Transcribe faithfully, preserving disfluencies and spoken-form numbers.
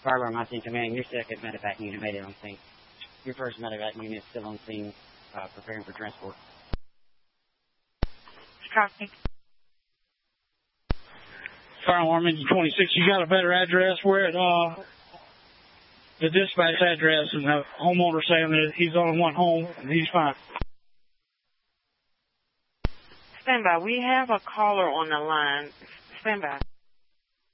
Fire Department I C command, your second medevac unit made it on scene. Your first medevac unit is still on scene, uh, preparing for transport. Copy. Fire alarm engine twenty-six, you got a better address where it, uh, the dispatch address, and the homeowner saying that he's only one home and he's fine. Stand by. We have a caller on the line. Stand by.